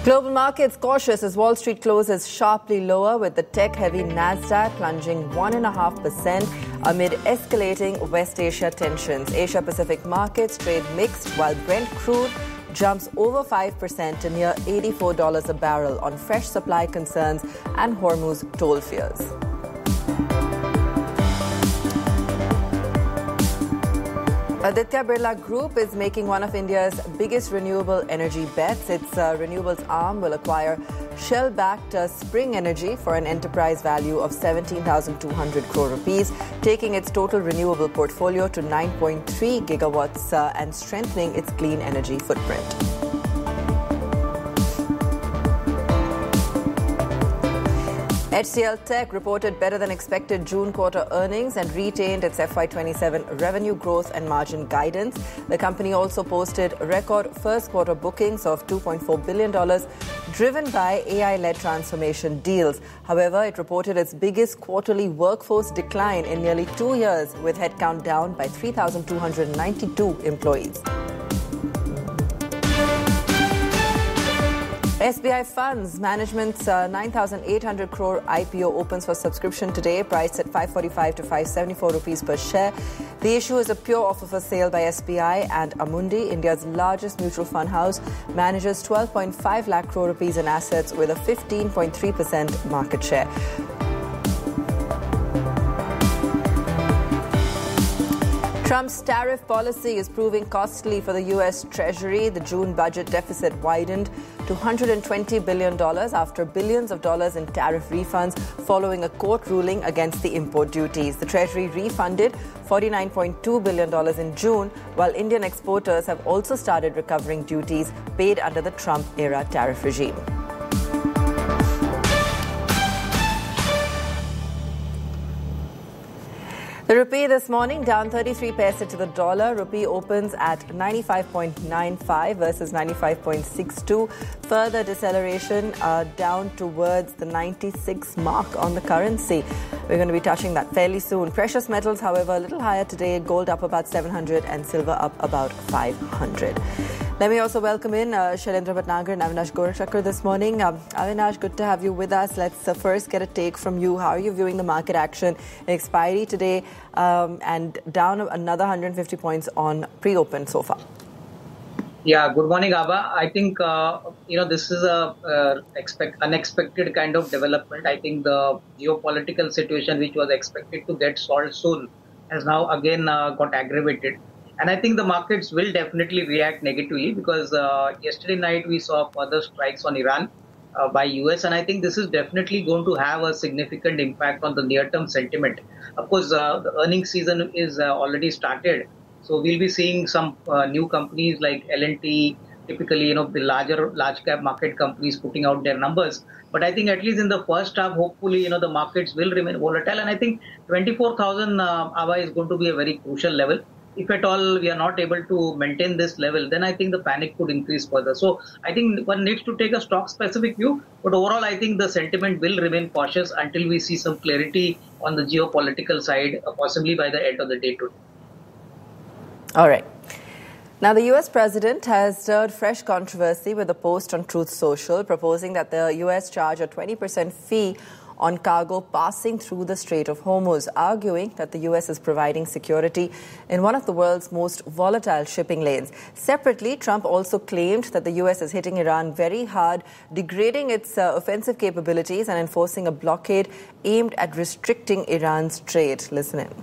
Global markets cautious as Wall Street closes sharply lower, with the tech-heavy Nasdaq plunging 1.5% amid escalating West Asia tensions. Asia-Pacific markets trade mixed, while Brent crude jumps over 5% to near $84 a barrel on fresh supply concerns and Hormuz toll fears. Aditya Birla Group is making one of India's biggest renewable energy bets. Its renewables arm will acquire Shell-backed Spring Energy for an enterprise value of 17,200 crore rupees, taking its total renewable portfolio to 9.3 gigawatts and strengthening its clean energy footprint. HCL Tech reported better than expected June quarter earnings and retained its FY27 revenue growth and margin guidance. The company also posted record first quarter bookings of $2.4 billion, driven by AI-led transformation deals. However, it reported its biggest quarterly workforce decline in nearly 2 years, with headcount down by 3,292 employees. SBI Funds Management's 9,800 crore IPO opens for subscription today, priced at 545 to 574 rupees per share. The issue is a pure offer for sale by SBI, and Amundi, India's largest mutual fund house, manages 12.5 lakh crore rupees in assets with a 15.3% market share. Trump's tariff policy is proving costly for the U.S. Treasury. The June budget deficit widened to $120 billion after billions of dollars in tariff refunds following a court ruling against the import duties. The Treasury refunded $49.2 billion in June, while Indian exporters have also started recovering duties paid under the Trump-era tariff regime. The rupee this morning down 33 paise to the dollar. Rupee opens at 95.95 versus 95.62. Further deceleration down towards the 96 mark on the currency. We're going to be touching that fairly soon. Precious metals, however, a little higher today. Gold up about 700 and silver up about 500. Let me also welcome in Shailendra Bhatnagar and Avinash Gorachakkar this morning. Avinash, good to have you with us. Let's first get a take from you. How are you viewing the market action? Expiry today and down another 150 points on pre-open so far. Yeah, good morning, Abha. I think, this is a unexpected kind of development. I think the geopolitical situation, which was expected to get solved soon, has now again got aggravated. And I think the markets will definitely react negatively because yesterday night we saw further strikes on Iran by US. And I think this is definitely going to have a significant impact on the near-term sentiment. Of course, the earnings season is already started. So we'll be seeing some new companies like L&T, typically, the large cap market companies putting out their numbers. But I think at least in the first half, hopefully, the markets will remain volatile. And I think 24,000 ABA is going to be a very crucial level. If at all we are not able to maintain this level, then I think the panic could increase further. So I think one needs to take a stock-specific view. But overall, I think the sentiment will remain cautious until we see some clarity on the geopolitical side, possibly by the end of the day today. All right. Now, the U.S. president has stirred fresh controversy with a post on Truth Social, proposing that the U.S. charge a 20% fee on cargo passing through the Strait of Hormuz, arguing that the U.S. is providing security in one of the world's most volatile shipping lanes. Separately, Trump also claimed that the U.S. is hitting Iran very hard, degrading its offensive capabilities and enforcing a blockade aimed at restricting Iran's trade. Listen in.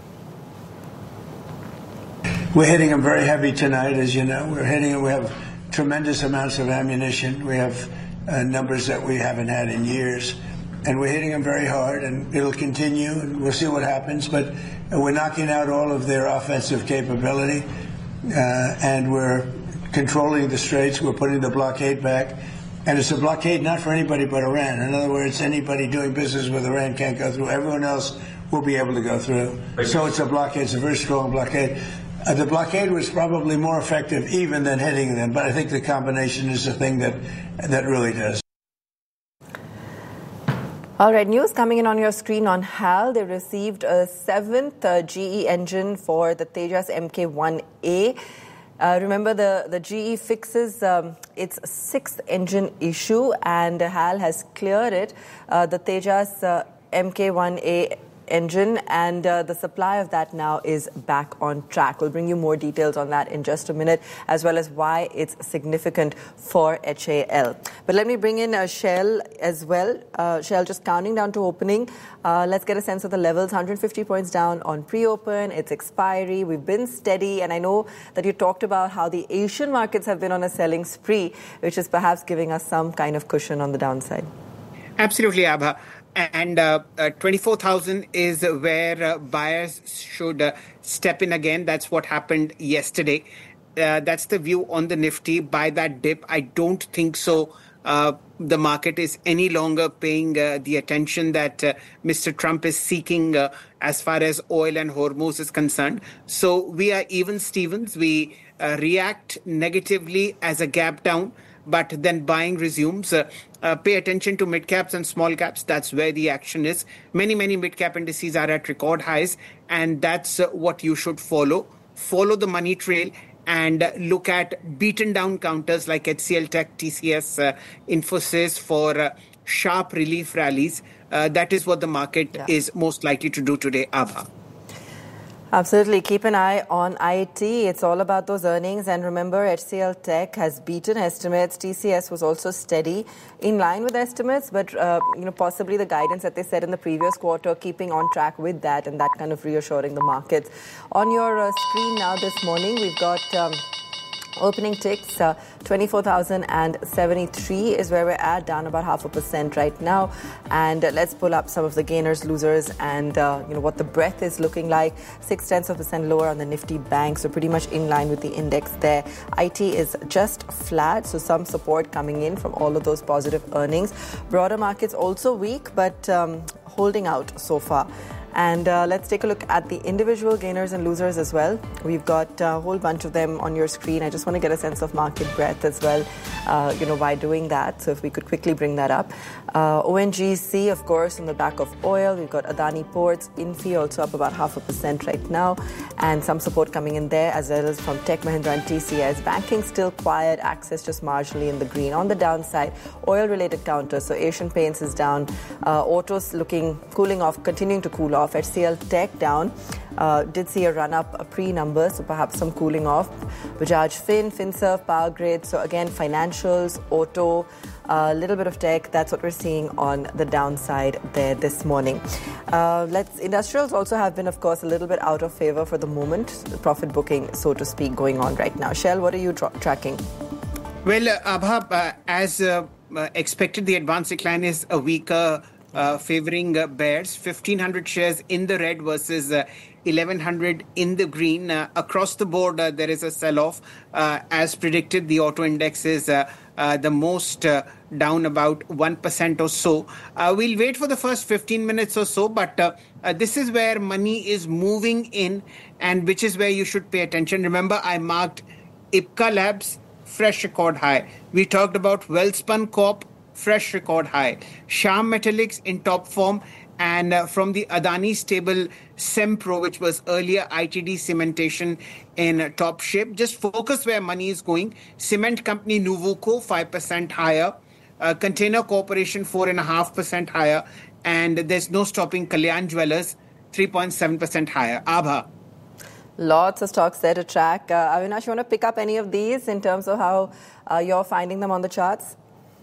We're hitting them very heavy tonight, as you know. We have tremendous amounts of ammunition. We have numbers that we haven't had in years. And we're hitting them very hard, and it'll continue, and we'll see what happens. But we're knocking out all of their offensive capability, and we're controlling the straits. We're putting the blockade back. And it's a blockade not for anybody but Iran. In other words, anybody doing business with Iran can't go through. Everyone else will be able to go through. So it's a blockade. It's a very strong blockade. The blockade was probably more effective even than hitting them, but I think the combination is the thing that really does. All right, news coming in on your screen on HAL. They received a 7th GE engine for the Tejas Mk1A. Remember, the GE fixes its sixth engine issue, and HAL has cleared it. The Tejas Mk1A engine, and the supply of that now is back on track. We'll bring you more details on that in just a minute, as well as why it's significant for HAL. But let me bring in Shell as well. Shell just counting down to opening. Let's get a sense of the levels. 150 points down on pre-open. It's expiry. We've been steady, and I know that you talked about how the Asian markets have been on a selling spree, which is perhaps giving us some kind of cushion on the downside. Absolutely, Abha. And 24,000 is where buyers should step in again. That's what happened yesterday. That's the view on the Nifty. By that dip, I don't think so. The market is any longer paying the attention that Mr. Trump is seeking as far as oil and Hormuz is concerned. So we are even Stevens. We react negatively as a gap down, but then buying resumes. Pay attention to mid-caps and small caps. That's where the action is. Many mid-cap indices are at record highs, and that's what you should follow. Follow the money trail and look at beaten down counters like HCL Tech, TCS, Infosys for sharp relief rallies. That is what the market is most likely to do today, Abha. Absolutely. Keep an eye on IT. It's all about those earnings. And remember, HCL Tech has beaten estimates. TCS was also steady in line with estimates, but possibly the guidance that they said in the previous quarter, keeping on track with that, and that kind of reassuring the markets. On your screen now this morning, we've got opening ticks, 24,073 is where we're at, down about 0.5% right now. And let's pull up some of the gainers, losers, and what the breadth is looking like. 0.6% lower on the Nifty Bank, so pretty much in line with the index there. IT is just flat, so some support coming in from all of those positive earnings. Broader markets also weak, but holding out so far. And let's take a look at the individual gainers and losers as well. We've got a whole bunch of them on your screen. I just want to get a sense of market breadth as well, by doing that. So if we could quickly bring that up. ONGC, of course, on the back of oil. We've got Adani Ports, Infi also up about 0.5% right now. And some support coming in there, as well as from Tech Mahindra and TCS. Banking still quiet, Access just marginally in the green. On the downside, oil-related counters. So Asian Paints is down. Autos cooling off, continuing to cool off. HCL Tech down. Did see a run-up pre-numbers, so perhaps some cooling off. Bajaj Finserv, Power Grid. So again, financials, auto, a little bit of tech. That's what we're seeing on the downside there this morning. Industrials also have been, of course, a little bit out of favor for the moment. The profit booking, so to speak, going on right now. Shell, what are you tracking? Well, Abha, as expected, the advance decline is a weaker favoring bears. 1,500 shares in the red versus 1,100 in the green. Across the board, there is a sell-off. As predicted, the auto index is the most down about 1% or so. We'll wait for the first 15 minutes or so, but this is where money is moving in, and which is where you should pay attention. Remember, I marked Ipca Labs, fresh record high. We talked about Welspun Corp, fresh record high. Shyam Metallics in top form, and from the Adani stable, Sempro, which was earlier ITD Cementation, in top shape. Just focus where money is going. Cement company Nuvoco 5% higher. Container Corporation 4.5% higher, and there's no stopping Kalyan Jewellers 3.7% higher. Abha. Lots of stocks there to track. Avinash, you want to pick up any of these in terms of how you're finding them on the charts?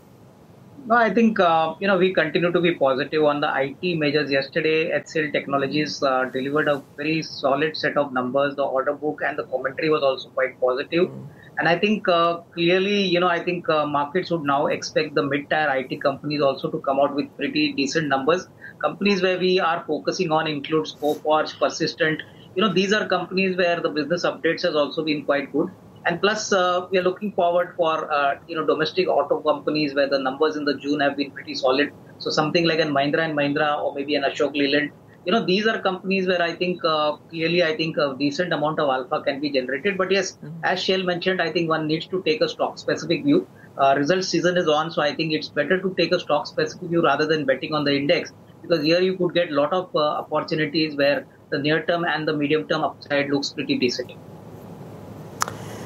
No, I think, we continue to be positive on the IT measures. Yesterday, HCL Technologies delivered a very solid set of numbers. The order book and the commentary was also quite positive. And I think clearly, markets would now expect the mid-tier IT companies also to come out with pretty decent numbers. Companies where we are focusing on include Coforge, Persistent. These are companies where the business updates has also been quite good. And plus, we are looking forward for, domestic auto companies where the numbers in the June have been pretty solid. So something like an Mahindra & Mahindra or maybe an Ashok Leyland. These are companies where I think clearly a decent amount of alpha can be generated. But yes, as Shell mentioned, I think one needs to take a stock-specific view. Result season is on, so I think it's better to take a stock-specific view rather than betting on the index. Because here you could get a lot of opportunities where the near-term and the medium-term upside looks pretty decent.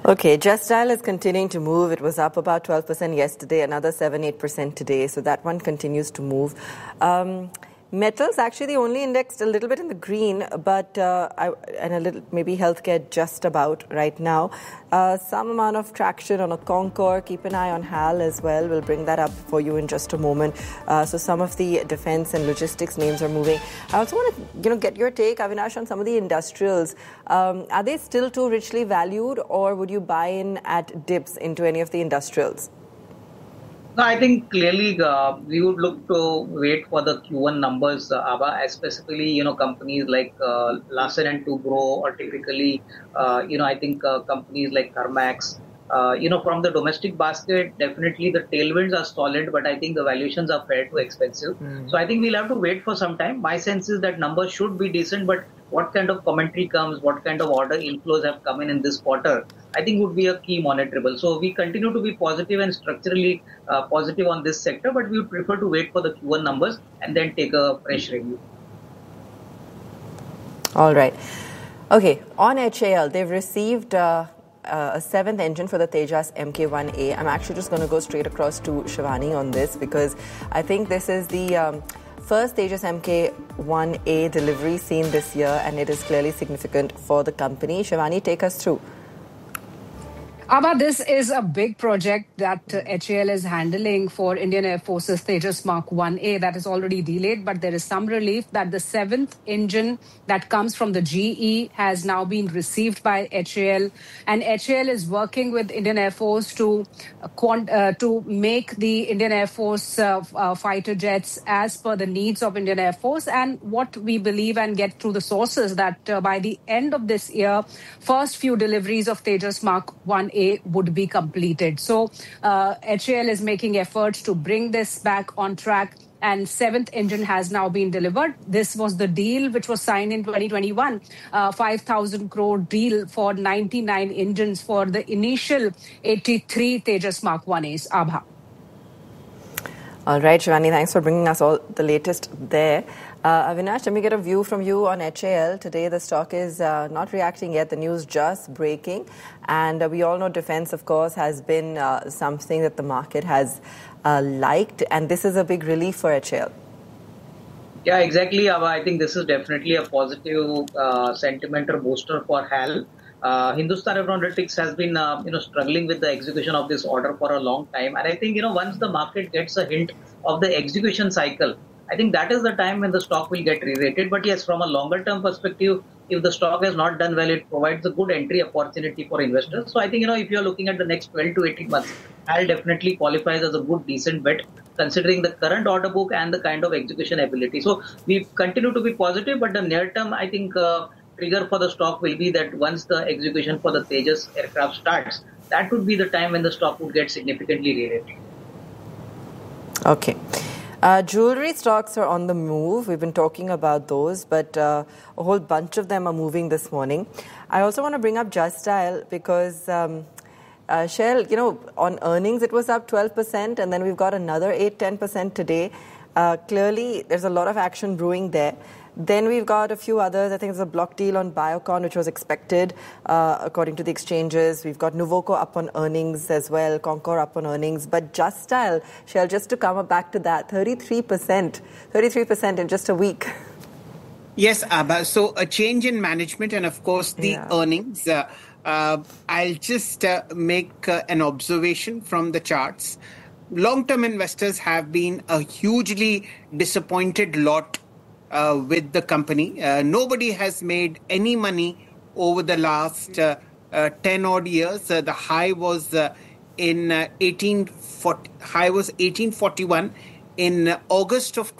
Okay, Just Dial is continuing to move. It was up about 12% yesterday, another 7-8% today. So that one continues to move. Metals actually the only indexed a little bit in the green, but and a little maybe healthcare just about right now. Some amount of traction on a Concor. Keep an eye on HAL as well. We'll bring that up for you in just a moment. So some of the defense and logistics names are moving. I also want to get your take, Avinash, on some of the industrials. Are they still too richly valued, or would you buy in at dips into any of the industrials? No, I think clearly we would look to wait for the Q1 numbers, Abha, specifically, companies like Larsen and Toubro, or typically, I think companies like Thermax. From the domestic basket, definitely the tailwinds are solid, but I think the valuations are fair to expensive. So I think we'll have to wait for some time. My sense is that numbers should be decent, but what kind of commentary comes, what kind of order inflows have come in this quarter, I think would be a key monitorable. So we continue to be positive and structurally positive on this sector, but we would prefer to wait for the Q1 numbers and then take a fresh review. All right. Okay, on HAL, they've received a seventh engine for the Tejas Mk1A. I'm actually just going to go straight across to Shivani on this because I think this is the first Tejas Mk1A delivery seen this year, and it is clearly significant for the company. Shivani, take us through. Abha, this is a big project that HAL is handling for Indian Air Force's Tejas Mark 1A that is already delayed, but there is some relief that the seventh engine that comes from the GE has now been received by HAL, and HAL is working with Indian Air Force to make the Indian Air Force fighter jets as per the needs of Indian Air Force, and what we believe and get through the sources that by the end of this year, first few deliveries of Tejas Mark 1A would be completed. So HAL is making efforts to bring this back on track, and seventh engine has now been delivered. This was the deal which was signed in 2021, 5,000 crore deal for 99 engines for the initial 83 Tejas Mark 1As. Abha. All right, Shivani, thanks for bringing us all the latest there. Avinash, let me get a view from you on HAL. Today, the stock is not reacting yet. The news just breaking. And we all know defense, of course, has been something that the market has liked. And this is a big relief for HAL. Yeah, exactly, Ava. I think this is definitely a positive sentiment or booster for HAL. Hindustan Aeronautics has been, struggling with the execution of this order for a long time. And I think, once the market gets a hint of the execution cycle, I think that is the time when the stock will get re-rated. But yes, from a longer term perspective, if the stock has not done well, it provides a good entry opportunity for investors. So I think, if you're looking at the next 12 to 18 months, HAL definitely qualifies as a good, decent bet, considering the current order book and the kind of execution ability. So we continue to be positive, but the near term, I think, trigger for the stock will be that once the execution for the Tejas aircraft starts, that would be the time when the stock would get significantly re-rated. Okay. Jewelry stocks are on the move. We've been talking about those, but a whole bunch of them are moving this morning. I also want to bring up Just Dial because Shell, on earnings, it was up 12%, and then we've got another 8-10% today. Clearly, there's a lot of action brewing there. Then we've got a few others. I think there's a block deal on Biocon, which was expected according to the exchanges. We've got Nuvoco up on earnings as well, Concor up on earnings. But Just Dial, Shell, just to come back to that, 33% in just a week. Yes, Abha. So a change in management and, of course, the earnings. I'll just make an observation from the charts. Long-term investors have been a hugely disappointed lot with the company. Nobody has made any money over the last 10 odd years. The high was in 1841 in August of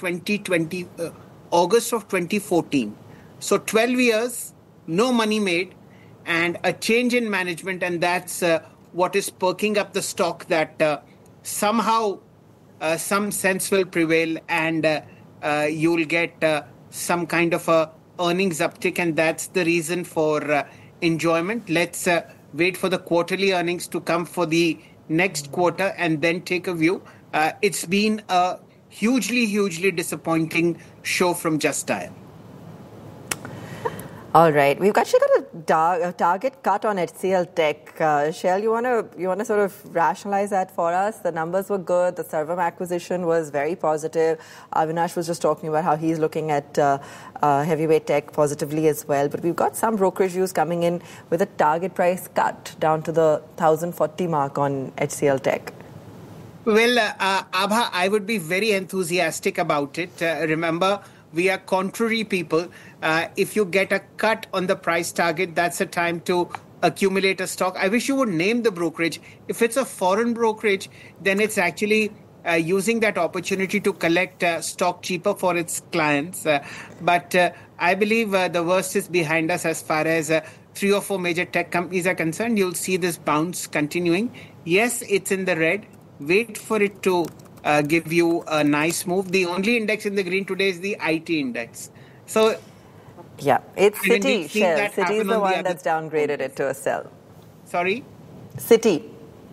2014. So 12 years, no money made, and a change in management, and that's what is perking up the stock that somehow some sense will prevail and you'll get some kind of a earnings uptick, and that's the reason for enjoyment. Let's wait for the quarterly earnings to come for the next quarter and then take a view. It's been a hugely disappointing show from Just Dial. All right, we've actually got a target cut on HCL Tech. Shell, you want to sort of rationalize that for us? The numbers were good. The Sarvam acquisition was very positive. Avinash was just talking about how he's looking at heavyweight tech positively as well. But we've got some brokerage views coming in with a target price cut down to the 1,040 mark on HCL Tech. Well, Abha, I would be very enthusiastic about it. Remember, we are contrary people. If you get a cut on the price target, that's a time to accumulate a stock. I wish you would name the brokerage. If it's a foreign brokerage, then it's actually using that opportunity to collect stock cheaper for its clients. But I believe the worst is behind us as far as 3 or 4 major tech companies are concerned. You'll see this bounce continuing. Yes, it's in the red. Wait for it to give you a nice move. The only index in the green today is the IT index. So, yeah, it's Citi, Shell. Citi is the one that's downgraded it to a sell. Sorry? Citi.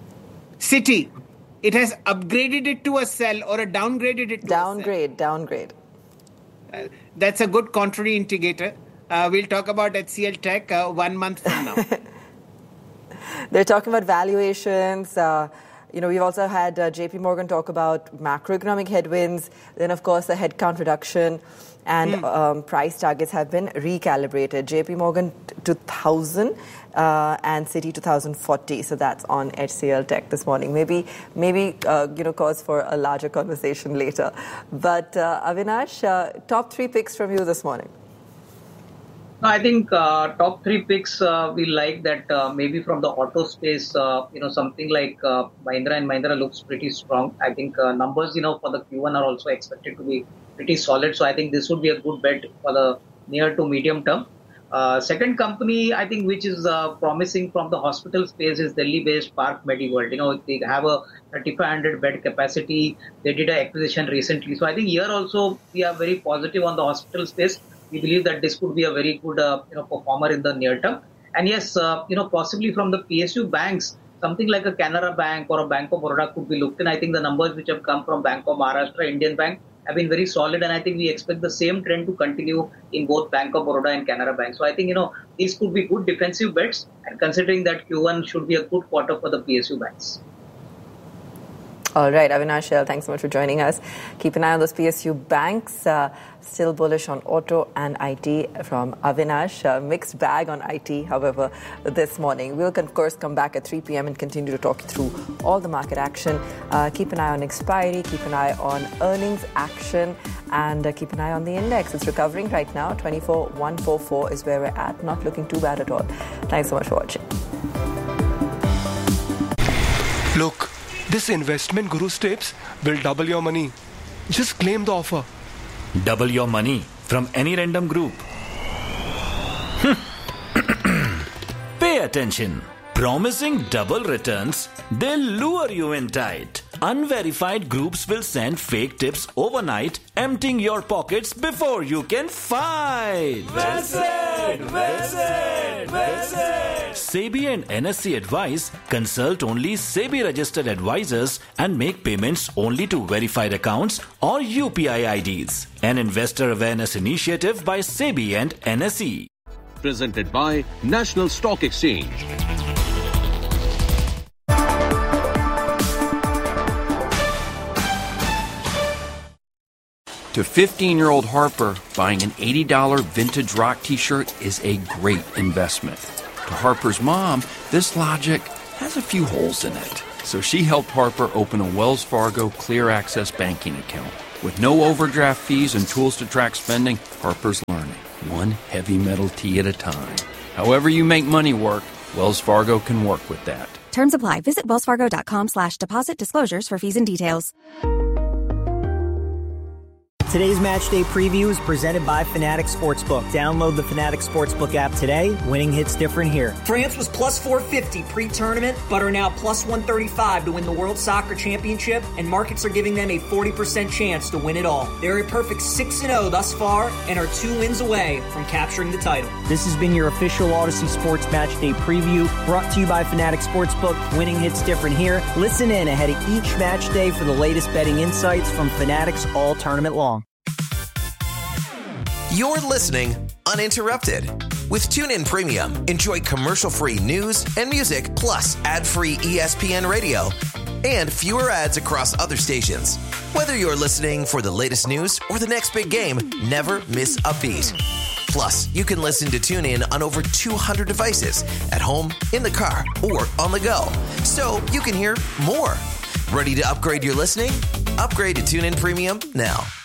It has upgraded it to a sell or downgraded it to a sell. Downgrade. That's a good contrary indicator. We'll talk about HCL Tech 1 month from now. They're talking about valuations. We've also had JP Morgan talk about macroeconomic headwinds. Then, of course, the headcount reduction and price targets have been recalibrated. JP Morgan to 1,000 and Citi to 1,040. So that's on HCL Tech this morning. Maybe cause for a larger conversation later. But Avinash, top 3 picks from you this morning. No, I think top 3 picks we like that maybe from the auto space, something like Mahindra and Mahindra looks pretty strong. I think numbers, for the Q1 are also expected to be pretty solid. So I think this would be a good bet for the near to medium term. Second company, I think, which is promising from the hospital space is Delhi-based Park MediWorld. They have a 3,500 bed capacity. They did an acquisition recently. So I think here also we are very positive on the hospital space. We believe that this could be a very good performer in the near term. And yes, possibly from the PSU banks, something like a Canara Bank or a Bank of Baroda could be looked in. I think the numbers which have come from Bank of Maharashtra, Indian Bank have been very solid. And I think we expect the same trend to continue in both Bank of Baroda and Canara Bank. So I think, these could be good defensive bets. And considering that Q1 should be a good quarter for the PSU banks. All right, Avinash, Shell, thanks so much for joining us. Keep an eye on those PSU banks. Still bullish on auto and IT from Avinash. Mixed bag on IT, however, this morning. We'll, of course, come back at 3 p.m. and continue to talk you through all the market action. Keep an eye on expiry, keep an eye on earnings action, and keep an eye on the index. It's recovering right now. 24,144 is where we're at. Not looking too bad at all. Thanks so much for watching. Look. This investment Guru's tips will double your money. Just claim the offer. Double your money from any random group. Pay attention. Promising double returns, they'll lure you in tight. Unverified groups will send fake tips overnight, emptying your pockets before you can fight. SEBI and NSE advise, consult only SEBI registered advisors and make payments only to verified accounts or UPI IDs. An investor awareness initiative by SEBI and NSE. Presented by National Stock Exchange. To 15-year-old Harper, buying an $80 vintage rock t-shirt is a great investment. To Harper's mom, this logic has a few holes in it. So she helped Harper open a Wells Fargo Clear Access banking account. With no overdraft fees and tools to track spending, Harper's learning, one heavy metal tee at a time. However you make money work, Wells Fargo can work with that. Terms apply. Visit wellsfargo.com/deposit disclosures for fees and details. Today's match day preview is presented by Fanatic Sportsbook. Download the Fanatic Sportsbook app today. Winning hits different here. France was plus 450 pre-tournament, but are now plus 135 to win the World Soccer Championship, and markets are giving them a 40% chance to win it all. They're a perfect 6-0 thus far and are 2 wins away from capturing the title. This has been your official Odyssey Sports Match Day preview, brought to you by Fanatic Sportsbook. Winning hits different here. Listen in ahead of each match day for the latest betting insights from Fanatic's all tournament long. You're listening uninterrupted. With TuneIn Premium, enjoy commercial-free news and music, plus ad-free ESPN radio and fewer ads across other stations. Whether you're listening for the latest news or the next big game, never miss a beat. Plus, you can listen to TuneIn on over 200 devices at home, in the car, or on the go. So you can hear more. Ready to upgrade your listening? Upgrade to TuneIn Premium now.